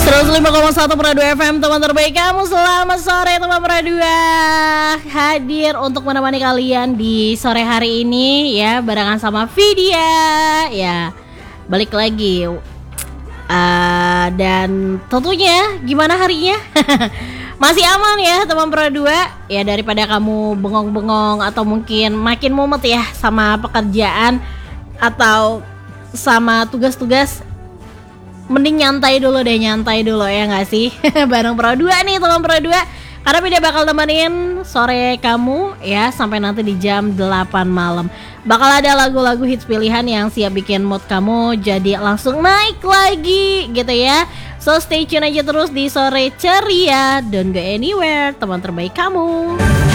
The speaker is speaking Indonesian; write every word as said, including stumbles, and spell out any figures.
seratus lima koma satu Pro dua F M, teman terbaik kamu. Selamat sore teman Pro dua. Hadir untuk menemani kalian di sore hari ini ya, barengan sama Vidya. Ya, balik lagi. Uh, dan tentunya gimana harinya? Masih aman ya teman Pro dua? Ya, daripada kamu bengong-bengong atau mungkin makin mumet ya sama pekerjaan atau sama tugas-tugas, mending nyantai dulu deh, nyantai dulu ya gak sih? Bareng Pro dua nih teman Pro dua. Karena Vidya bakal temenin sore kamu ya sampai nanti di jam delapan malam. Bakal ada lagu-lagu hits pilihan yang siap bikin mood kamu jadi langsung naik lagi gitu ya. So stay tune aja terus di Sore Ceria. Don't go anywhere, teman terbaik kamu.